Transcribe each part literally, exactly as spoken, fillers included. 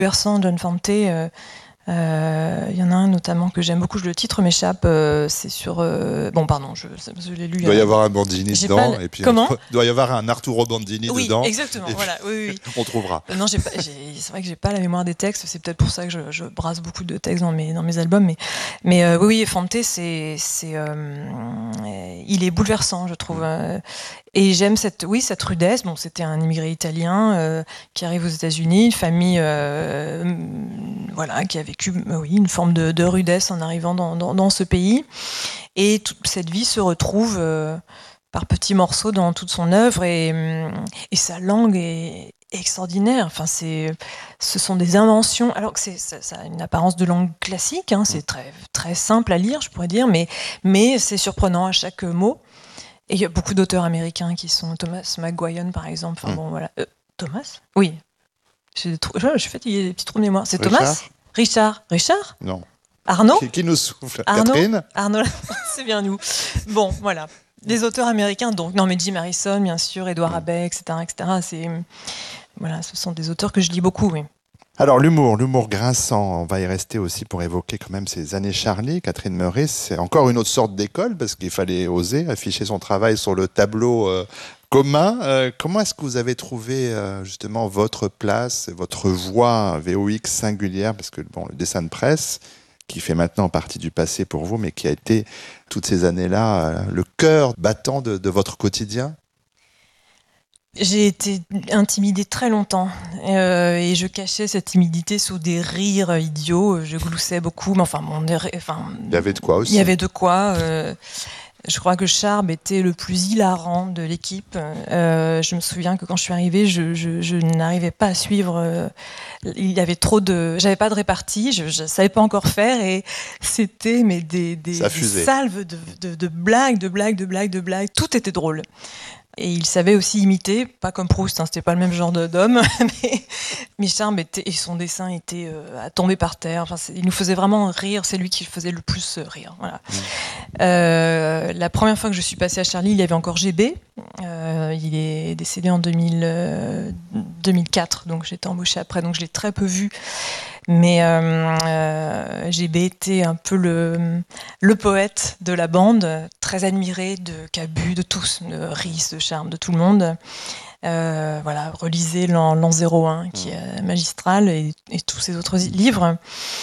Versant, John Fante, euh, euh, il y en a un notamment que j'aime beaucoup, le titre m'échappe, euh, c'est sur... Euh, bon, pardon, je, je l'ai lu. Il doit euh, y avoir un Bandini j'ai dedans. pas... Et puis Comment ? Il doit y avoir un Arturo Bandini Oui, dedans. exactement, Et voilà, oui, oui. On trouvera. Non, j'ai pas, j'ai, c'est vrai que j'ai pas la mémoire des textes, c'est peut-être pour ça que je, je brasse beaucoup de textes dans mes, dans mes albums, mais, mais euh, oui, oui, Fante, c'est, c'est, euh, il est bouleversant, je trouve. Euh, et j'aime cette, oui, cette rudesse. Bon, c'était un immigré italien euh, qui arrive aux États-Unis, une famille, euh, voilà, qui a vécu, oui, une forme de, de rudesse en arrivant dans, dans, dans ce pays. Et toute cette vie se retrouve euh, par petits morceaux dans toute son œuvre, et, et sa langue est extraordinaire. Enfin, c'est, ce sont des inventions. Alors que c'est, ça, ça a une apparence de langue classique, hein, c'est très, très simple à lire, je pourrais dire, mais, mais c'est surprenant à chaque mot. Et il y a beaucoup d'auteurs américains qui sont Thomas McGuigan, par exemple. Enfin, bon, voilà. Euh, Thomas ? Oui. J'ai trop... Je suis fatiguée, des petits trous de mémoire. C'est Richard ? Thomas ? Richard. Richard ? Non. Arnaud ? Qui, qui nous souffle ? Arnaud ? Catherine ? Arnaud, c'est bien nous. Bon, voilà. Des auteurs américains, donc. Non, mais Jim Harrison, bien sûr, Edouard Abbey, et cetera, et cetera. C'est... Voilà, ce sont des auteurs que je lis beaucoup, oui. Alors l'humour, l'humour grinçant, on va y rester aussi pour évoquer quand même ces années Charlie. Catherine Meuret, c'est encore une autre sorte d'école parce qu'il fallait oser afficher son travail sur le tableau euh, commun. Euh, comment est-ce que vous avez trouvé euh, justement votre place, votre voix V O X singulière, parce que bon, le dessin de presse, qui fait maintenant partie du passé pour vous, mais qui a été toutes ces années-là euh, le cœur battant de, de votre quotidien? J'ai été intimidée très longtemps euh, et je cachais cette timidité sous des rires idiots. Je gloussais beaucoup, mais enfin, bon, enfin il y avait de quoi aussi. Il y avait de quoi. Euh, je crois que Charb était le plus hilarant de l'équipe. Euh, je me souviens que quand je suis arrivée, je, je, je n'arrivais pas à suivre. Euh, il y avait trop de, j'avais pas de répartie, je, je savais pas encore faire et c'était mais des, des, des salves de, de, de blagues, de blagues, de blagues, de blagues. Tout était drôle. Et il savait aussi imiter, pas comme Proust, hein, c'était pas le même genre de, d'homme, mais, mais Charb était, et son dessin était euh, à tomber par terre. Enfin, il nous faisait vraiment rire, c'est lui qui faisait le plus rire. Voilà. Mmh. Euh, la première fois que je suis passée à Charlie, il y avait encore G B. Euh, il est décédé en deux mille, euh, deux mille quatre, donc j'étais embauchée après, donc je l'ai très peu vu. Mais euh, euh, G B était un peu le, le poète de la bande, très admiré de Cabu, de tous, de Ries, de Charme, de tout le monde. Euh, voilà, relisez l'an, l'an zéro un, qui est magistral, et, et tous ses autres livres.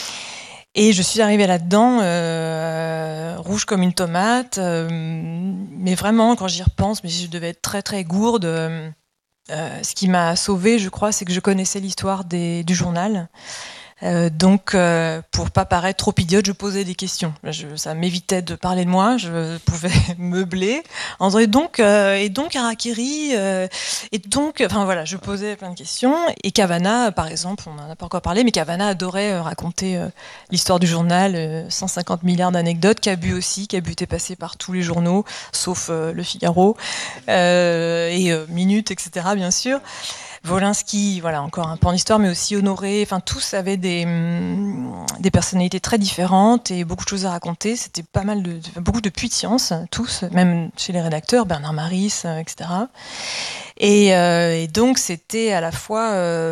Et je suis arrivée là-dedans, euh, rouge comme une tomate, euh, mais vraiment, quand j'y repense, mais je devais être très très gourde. Euh, ce qui m'a sauvée, je crois, c'est que je connaissais l'histoire des, du journal. Euh, donc, euh, pour pas paraître trop idiote, je posais des questions. Je, ça m'évitait de parler de moi. Je pouvais meubler. Et donc, euh, et donc Harakiri. Euh, et donc, enfin voilà, je posais plein de questions. Et Cavana, par exemple, on n'en a pas encore parlé, mais Cavana adorait euh, raconter euh, l'histoire du journal, euh, cent cinquante milliards d'anecdotes. Cabu aussi. Cabu était passé par tous les journaux, sauf euh, Le Figaro euh, et euh, Minute, et cetera. Bien sûr. Volinsky, voilà, encore un pan d'histoire, mais aussi Honoré. Enfin, tous avaient des, des personnalités très différentes et beaucoup de choses à raconter. C'était pas mal de, beaucoup de puits de science, tous, même chez les rédacteurs, Bernard Maris, et cetera. Et, euh, et donc, c'était à la fois, euh,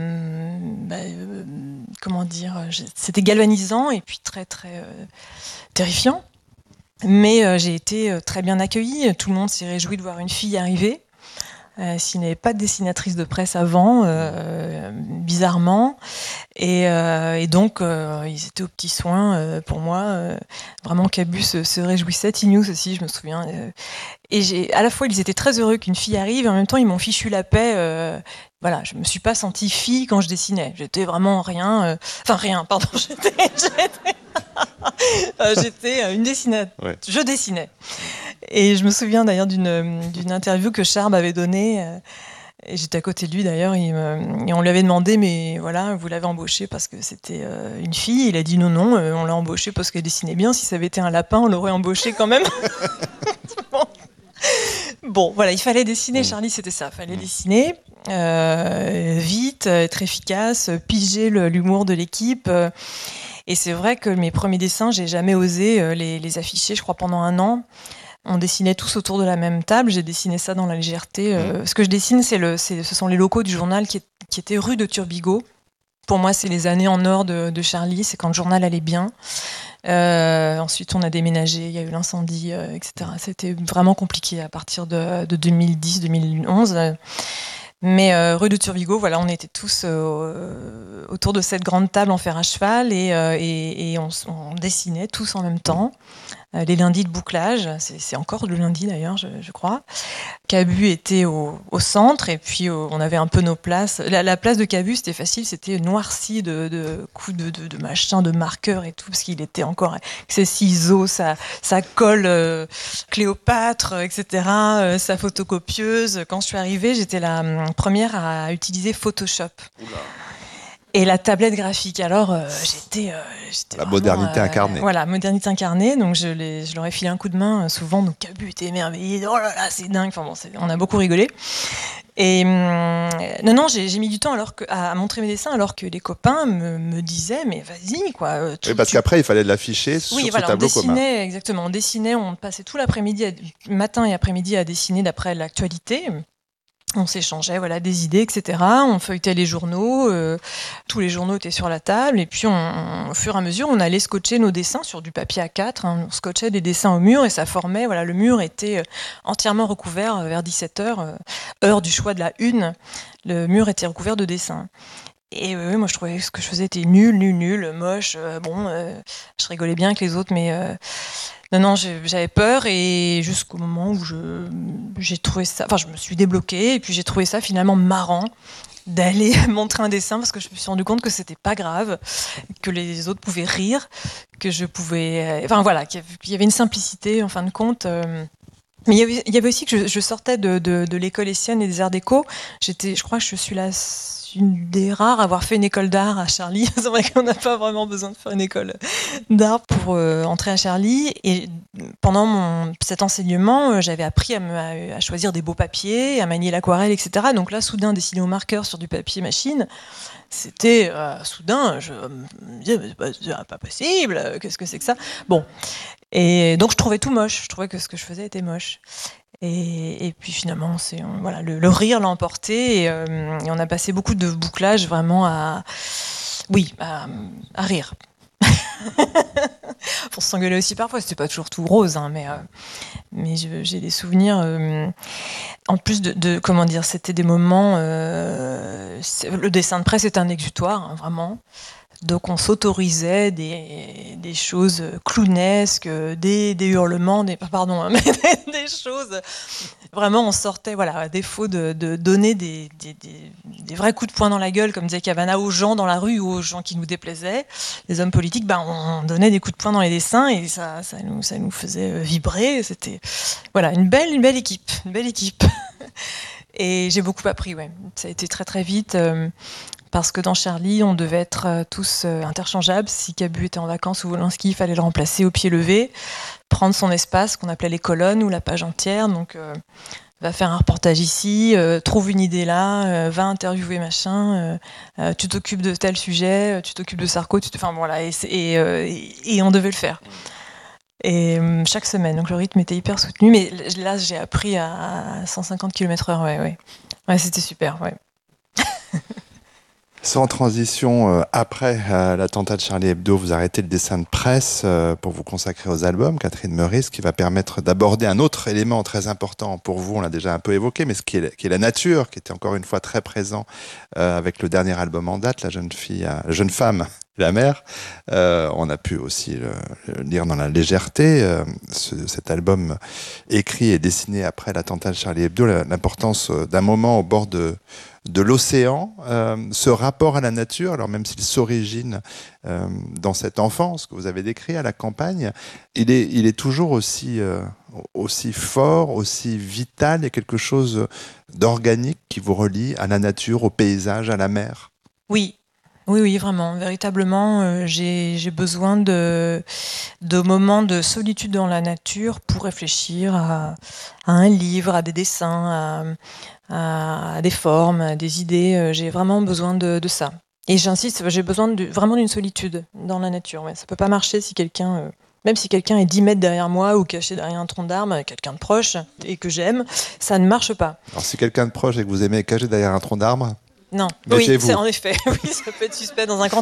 bah, euh, comment dire, c'était galvanisant et puis très, très euh, terrifiant. Mais euh, j'ai été très bien accueillie. Tout le monde s'est réjoui de voir une fille arriver. Euh, s'il n'y avait pas de dessinatrice de presse avant, euh, bizarrement. Et, euh, et donc, euh, ils étaient aux petits soins euh, pour moi. Euh, vraiment, Cabu se, se réjouissait. T-News aussi, je me souviens. Euh, et j'ai, à la fois, ils étaient très heureux qu'une fille arrive, et en même temps, ils m'ont fichu la paix. Euh, voilà, je me suis pas sentie fille quand je dessinais. J'étais vraiment rien. Euh, enfin, rien, pardon. J'étais, j'étais, euh, j'étais une dessinatrice. Ouais. Je dessinais. Et je me souviens d'ailleurs d'une, d'une interview que Charb avait donnée. Euh, et j'étais à côté de lui d'ailleurs. Il me, et on lui avait demandé, mais voilà, vous l'avez embauchée parce que c'était euh, une fille. Il a dit non, non, euh, on l'a embauchée parce qu'elle dessinait bien. Si ça avait été un lapin, on l'aurait embauchée quand même. bon. bon, voilà, il fallait dessiner. Mmh. Charlie, c'était ça. Il fallait mmh. dessiner euh, vite, être efficace, piger le, l'humour de l'équipe. Euh, et c'est vrai que mes premiers dessins, j'ai jamais osé euh, les, les afficher, je crois, pendant un an. On dessinait tous autour de la même table. J'ai dessiné ça dans la légèreté. Euh, mmh. Ce que je dessine, c'est le, c'est, ce sont les locaux du journal qui, est, qui étaient rue de Turbigo. Pour moi, c'est les années en or de, de Charlie, c'est quand le journal allait bien. Euh, ensuite, on a déménagé, il y a eu l'incendie, euh, et cetera. C'était vraiment compliqué à partir de, de deux mille dix deux mille onze. Mais euh, rue de Turbigo, voilà, on était tous euh, autour de cette grande table en fer à cheval et, euh, et, et on, on dessinait tous en même temps. Euh, les lundis de bouclage, c'est, c'est encore le lundi d'ailleurs, je, je crois. Cabu était au, au centre et puis euh, on avait un peu nos places. La, la place de Cabu, c'était facile, c'était noirci de, de coups de, de, de machin, de marqueurs et tout, parce qu'il était encore avec ses ciseaux, sa, sa colle euh, Cléopâtre, et cetera, euh, sa photocopieuse. Quand je suis arrivée, j'étais la hum, première à utiliser Photoshop. Oula. Et la tablette graphique, alors euh, j'étais, euh, j'étais la vraiment, modernité euh, incarnée. Voilà, modernité incarnée. Donc je, les, je leur ai filé un coup de main euh, souvent. Donc Cabu était émerveillé. Oh là là, c'est dingue. Enfin bon, c'est, on a beaucoup rigolé. Et hum, non, non, j'ai, j'ai mis du temps alors que, à, à montrer mes dessins, alors que les copains me, me disaient, mais vas-y, quoi. Tu, oui, parce tu... qu'après, il fallait l'afficher oui, sur voilà, ce tableau on dessinait, commun. Exactement, on dessinait, on passait tout l'après-midi, à, matin et après-midi, à dessiner d'après l'actualité. On s'échangeait voilà, des idées, et cetera. On feuilletait les journaux, euh, tous les journaux étaient sur la table, et puis on, on, au fur et à mesure, on allait scotcher nos dessins sur du papier A quatre. Hein. On scotchait des dessins au mur, et ça formait, voilà, le mur était entièrement recouvert vers dix-sept heures, euh, heure du choix de la une, le mur était recouvert de dessins. Et euh, moi, je trouvais que ce que je faisais était nul, nul, nul, moche. Euh, bon, euh, je rigolais bien avec les autres, mais... Euh, Non, non, j'avais peur et jusqu'au moment où je, j'ai trouvé ça, enfin je me suis débloquée et puis j'ai trouvé ça finalement marrant d'aller montrer un dessin parce que je me suis rendu compte que c'était pas grave, que les autres pouvaient rire, que je pouvais, enfin voilà, qu'il y avait une simplicité en fin de compte. Euh, mais il y, avait, il y avait aussi que je, je sortais de, de, de l'école Essienne et des arts déco. J'étais, je crois que je suis la une des rares à avoir fait une école d'art à Charlie. C'est vrai qu'on n'a pas vraiment besoin de faire une école d'art pour euh, entrer à Charlie. Et pendant mon, cet enseignement, euh, j'avais appris à, me, à choisir des beaux papiers, à manier l'aquarelle, et cetera. Donc là, soudain, dessiner au marqueur sur du papier machine, c'était euh, soudain, je me disais, c'est pas, c'est pas possible, qu'est-ce que c'est que ça ? Bon. Et donc je trouvais tout moche, je trouvais que ce que je faisais était moche. Et, et puis finalement, c'est, on, voilà, le, le rire l'a emporté et, euh, et on a passé beaucoup de bouclages vraiment à, oui, à, à rire. Pour s'engueuler aussi parfois, c'était pas toujours tout rose, hein, mais, euh, mais je, j'ai des souvenirs. Euh, en plus de, de, comment dire, c'était des moments. Euh, le dessin de presse est un exutoire, hein, vraiment. Donc on s'autorisait des, des choses clownesques, des, des hurlements, des, pardon, hein, mais des, des choses. Vraiment, on sortait, voilà, à défaut de, de donner des, des, des, des vrais coups de poing dans la gueule, comme disait Cavana, aux gens dans la rue ou aux gens qui nous déplaisaient, les hommes politiques, ben, on donnait des coups de poing dans les dessins et ça, ça, nous, ça nous faisait vibrer. C'était, voilà, une belle, une belle équipe, une belle équipe. Et j'ai beaucoup appris, ouais. Ça a été très très vite. Euh, Parce que dans Charlie, on devait être tous interchangeables. Si Cabu était en vacances ou Wolanski, il fallait le remplacer au pied levé, prendre son espace qu'on appelait les colonnes ou la page entière. Donc, euh, va faire un reportage ici, euh, trouve une idée là, euh, va interviewer machin, euh, euh, tu t'occupes de tel sujet, tu t'occupes de Sarko, tu te... enfin voilà, et, et, euh, et, et on devait le faire. Et euh, chaque semaine, donc le rythme était hyper soutenu. Mais là, j'ai appris à cent cinquante kilomètres heure, ouais, ouais. Ouais, c'était super, ouais. Sans transition, euh, après euh, l'attentat de Charlie Hebdo, vous arrêtez le dessin de presse euh, pour vous consacrer aux albums, Catherine Meurice, qui va permettre d'aborder un autre élément très important pour vous, on l'a déjà un peu évoqué, mais ce qui est, qui est la nature, qui était encore une fois très présent euh, avec le dernier album en date, La jeune fille, à, la jeune femme, la mère. Euh, on a pu aussi le, le lire dans la légèreté, euh, ce, cet album écrit et dessiné après l'attentat de Charlie Hebdo, l'importance d'un moment au bord de de l'océan, euh, ce rapport à la nature, alors même s'il s'origine euh, dans cette enfance que vous avez décrit à la campagne, il est, il est toujours aussi, euh, aussi fort, aussi vital. Il y a quelque chose d'organique qui vous relie à la nature, au paysage, à la mer. Oui. Oui, oui, vraiment, véritablement, euh, j'ai, j'ai besoin de, de moments de solitude dans la nature pour réfléchir à, à un livre, à des dessins, à, à des formes, à des idées. J'ai vraiment besoin de, de ça. Et j'insiste, j'ai besoin de, vraiment d'une solitude dans la nature. Ouais. Ça peut pas marcher si quelqu'un, euh, même si quelqu'un est dix mètres derrière moi ou caché derrière un tronc d'arbre, quelqu'un de proche et que j'aime, ça ne marche pas. Alors si quelqu'un de proche et que vous aimez est caché derrière un tronc d'arbre, Non, Méfiez-vous. oui, c'est en effet. Oui, ça peut être suspect dans un grand